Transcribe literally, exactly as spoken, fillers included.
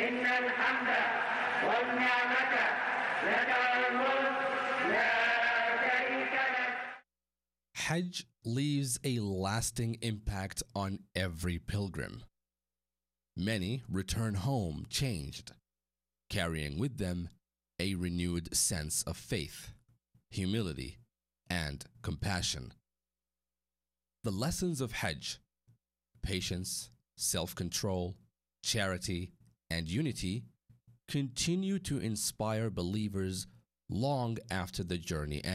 إن الحمد والنعمة لك والملك لا شريك لك. Hajj leaves a lasting impact on every pilgrim. Many return home changed, carrying with them a renewed sense of faith, humility, and compassion. The lessons of Hajj, patience, self-control, charity, and unity, continue to inspire believers long after the journey ends.